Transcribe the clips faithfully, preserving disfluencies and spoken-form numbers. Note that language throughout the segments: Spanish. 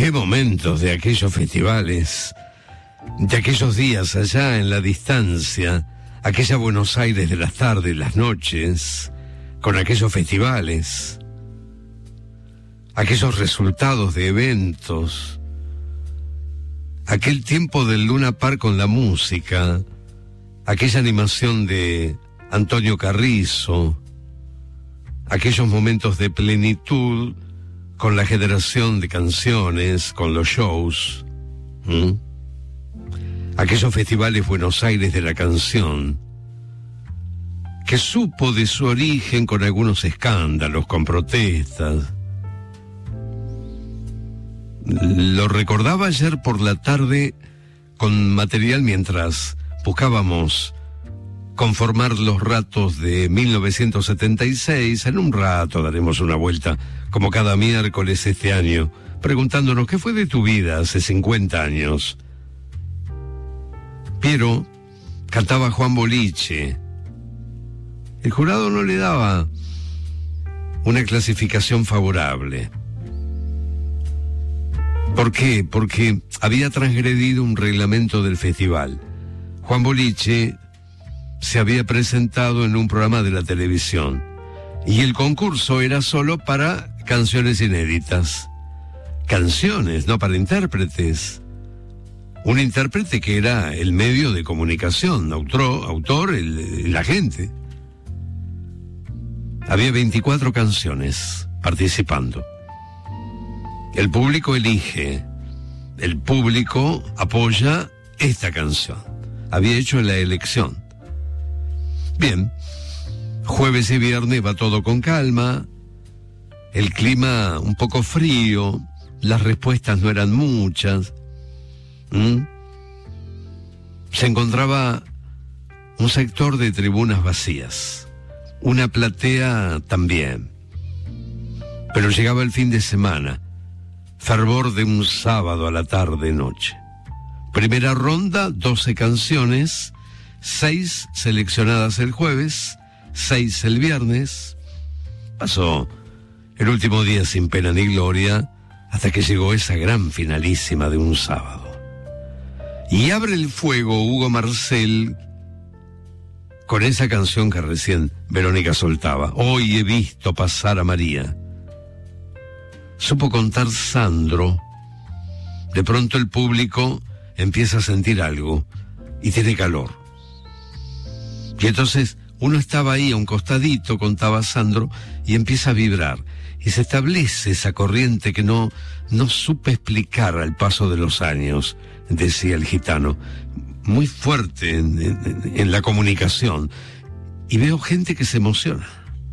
Qué momentos de aquellos festivales, de aquellos días allá en la distancia, aquella Buenos Aires de las tardes, las noches, con aquellos festivales, aquellos resultados de eventos, aquel tiempo del Luna Park con la música, aquella animación de Antonio Carrizo, aquellos momentos de plenitud con la generación de canciones, con los shows, ¿Mm? aquellos festivales Buenos Aires de la canción, que supo de su origen con algunos escándalos, con protestas. Lo recordaba ayer por la tarde con material mientras buscábamos conformar los ratos de mil novecientos setenta y seis. En un rato daremos una vuelta, como cada miércoles este año, preguntándonos qué fue de tu vida hace cincuenta años. Piero cantaba Juan Boliche. El jurado no le daba una clasificación favorable. ¿Por qué? Porque había transgredido un reglamento del festival. Juan Boliche se había presentado en un programa de la televisión y el concurso era solo para canciones inéditas. Canciones, no para intérpretes. Un intérprete que era el medio de comunicación, autor, autor el, el agente. Había veinticuatro canciones participando. El público elige, el público apoya esta canción. Había hecho la elección. Bien, jueves y viernes va todo con calma, el clima un poco frío, las respuestas no eran muchas. ¿Mm? Se encontraba un sector de tribunas vacías, una platea también. Pero llegaba el fin de semana, fervor de un sábado a la tarde-noche. Primera ronda, doce canciones, seis seleccionadas el jueves, seis el viernes. Pasó el último día sin pena ni gloria, hasta que llegó esa gran finalísima de un sábado. Y abre el fuego Hugo Marcel con esa canción que recién Verónica soltaba. Hoy he visto pasar a María. Supo contar Sandro. De pronto el público empieza a sentir algo y tiene calor. Y entonces uno estaba ahí a un costadito, contaba Sandro, y empieza a vibrar. Y se establece esa corriente que no, no supe explicar al paso de los años, decía el gitano. Muy fuerte en, en, en la comunicación. Y veo gente que se emociona.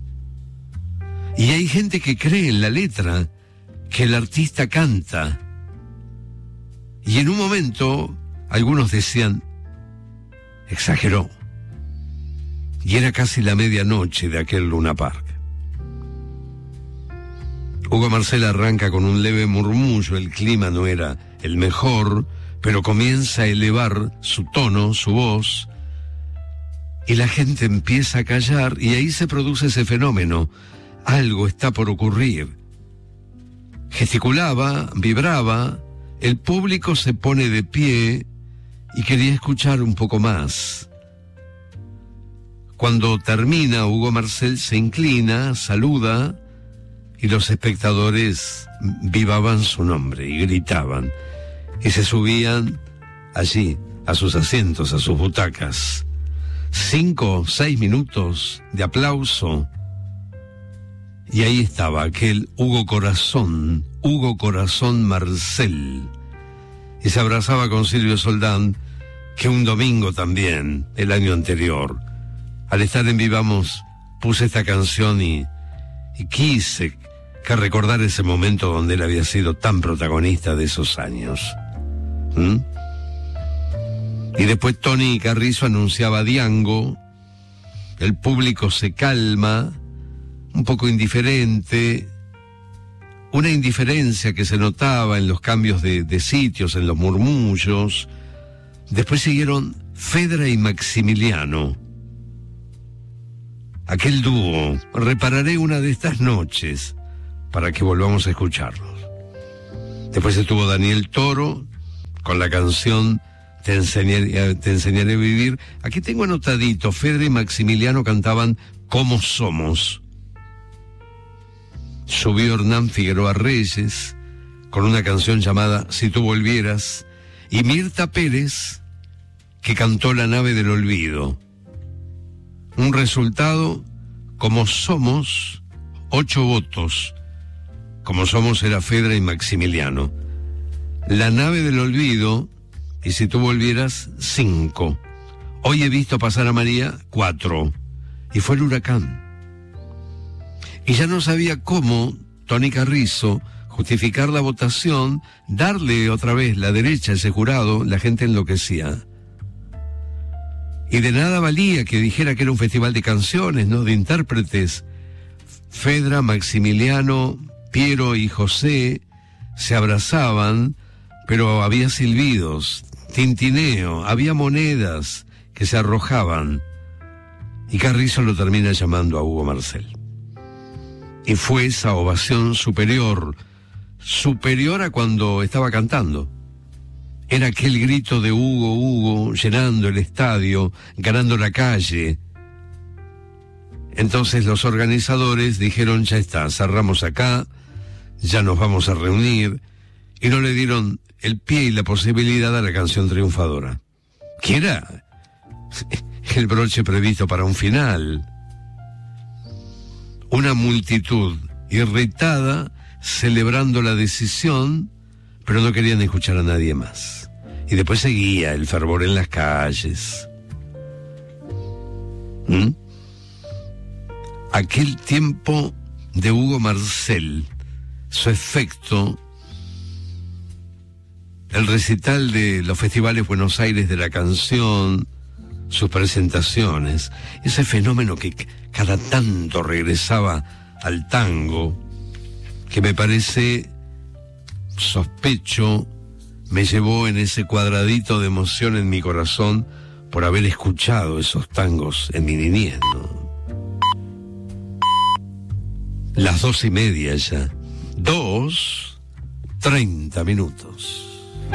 Y hay gente que cree en la letra que el artista canta. Y en un momento, algunos decían, exageró. Y era casi la medianoche de aquel Luna Park. Hugo Marcel arranca con un leve murmullo, el clima no era el mejor, pero comienza a elevar su tono, su voz, y la gente empieza a callar, y ahí se produce ese fenómeno. Algo está por ocurrir. Gesticulaba, vibraba, el público se pone de pie y quería escuchar un poco más. Cuando termina, Hugo Marcel se inclina, saluda, y los espectadores vivaban su nombre y gritaban, y se subían allí, a sus asientos, a sus butacas. Cinco, seis minutos de aplauso, y ahí estaba aquel Hugo Corazón, Hugo Corazón Marcel, y se abrazaba con Silvio Soldán, que un domingo también, el año anterior, al estar en Vivamos, puse esta canción y, y quise que recordar ese momento donde él había sido tan protagonista de esos años. ¿Mm? Y después Tony Carrizo anunciaba Diango, el público se calma, un poco indiferente, una indiferencia que se notaba en los cambios de, de sitios, en los murmullos. Después siguieron Fedra y Maximiliano. Aquel dúo, repararé una de estas noches para que volvamos a escucharlos. Después estuvo Daniel Toro con la canción Te enseñaré, te enseñaré a vivir. Aquí tengo anotadito, Fedra y Maximiliano cantaban Como Somos. Subió Hernán Figueroa Reyes con una canción llamada Si tú volvieras, y Mirta Pérez, que cantó La nave del olvido. Un resultado, Como Somos, ocho votos. Como Somos era Fedra y Maximiliano. La nave del olvido, y Si tú volvieras, cinco. Hoy he visto pasar a María, cuatro. Y fue el huracán. Y ya no sabía cómo Tony Carrizo justificar la votación, darle otra vez la derecha a ese jurado. La gente enloquecía. Y de nada valía que dijera que era un festival de canciones, ¿no?, de intérpretes. Fedra, Maximiliano, Piero y José se abrazaban, pero había silbidos, tintineo, había monedas que se arrojaban. Y Carrizo lo termina llamando a Hugo Marcel. Y fue esa ovación superior, superior a cuando estaba cantando. Era aquel grito de Hugo, Hugo, llenando el estadio, ganando la calle. Entonces los organizadores dijeron, ya está, cerramos acá, ya nos vamos a reunir, y no le dieron el pie y la posibilidad a la canción triunfadora, que era el broche previsto para un final. Una multitud irritada, celebrando la decisión, pero no querían escuchar a nadie más. Y después seguía el fervor en las calles. ¿Mm? Aquel tiempo de Hugo Marcel, su efecto, el recital de los festivales Buenos Aires de la canción, sus presentaciones, ese fenómeno que cada tanto regresaba al tango, que me parece, sospecho, me llevó en ese cuadradito de emoción en mi corazón por haber escuchado esos tangos en mi niñez, ¿no? Las dos y media ya. Dos, treinta minutos.